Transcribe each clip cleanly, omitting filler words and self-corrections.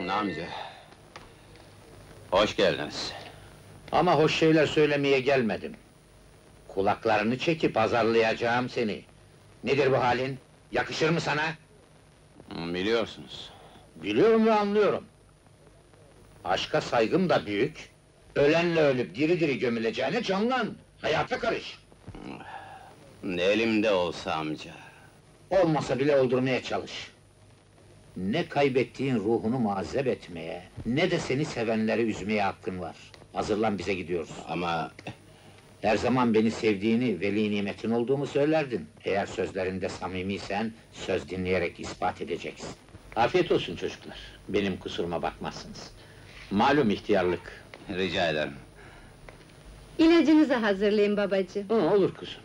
Amca. Hoş geldiniz. Ama hoş şeyler söylemeye gelmedim. Kulaklarını çekip azarlayacağım seni. Nedir bu halin? Yakışır mı sana? Biliyorsunuz. Biliyorum ve anlıyorum. Aşka saygım da büyük. Ölenle ölüp diri diri gömüleceğine canlan. Hayata karış. Elimde olsa amca. Olmasa bile öldürmeye çalış. Ne kaybettiğin ruhunu muazzep etmeye, ne de seni sevenleri üzmeye hakkın var. Hazırlan, bize gidiyoruz. Ama Her zaman beni sevdiğini, veli nimetin olduğumu söylerdin. Eğer sözlerinde samimiysen, söz dinleyerek ispat edeceksin. Afiyet olsun çocuklar, benim kusuruma bakmazsınız. Malum ihtiyarlık. rica ederim. İlacınızı hazırlayın babacığım. Olur kuzum.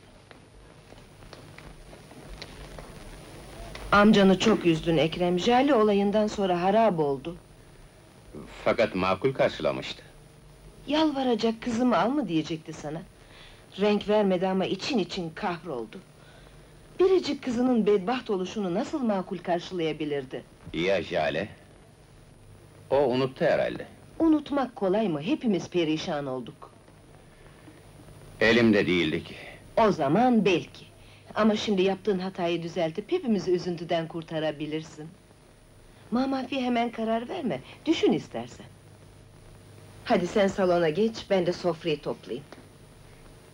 Amcanı çok üzdün Ekrem, Jale olayından sonra harap oldu. Fakat makul karşılamıştı. Yalvaracak, kızımı al mı diyecekti sana. Renk vermedi ama için için kahroldu. Biricik kızının bedbaht oluşunu nasıl makul karşılayabilirdi? Ya Jale? O unuttu herhalde. Unutmak kolay mı? Hepimiz perişan olduk. Elimde değildi ki. O zaman belki. Ama şimdi yaptığın hatayı düzeltip hepimizi üzüntüden kurtarabilirsin. Mamafi hemen karar verme, düşün istersen. Hadi sen salona geç, ben de sofrayı toplayayım.